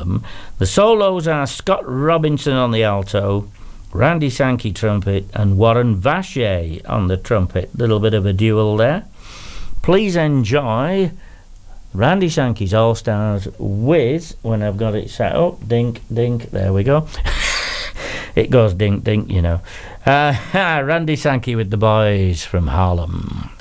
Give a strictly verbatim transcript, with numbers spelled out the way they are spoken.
Harlem. The solos are Scott Robinson on the alto, Randy Sankey trumpet, and Warren Vacher on the trumpet. Little bit of a duel there. Please enjoy Randy Sankey's All Stars with, when I've got it set up, dink, dink, there we go. It goes dink, dink, you know. Uh, Randy Sankey with the Boys from Harlem.